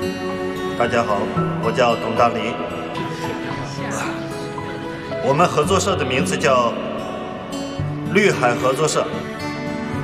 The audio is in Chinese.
大家好，我叫董大黎。我们合作社的名字叫绿海合作社。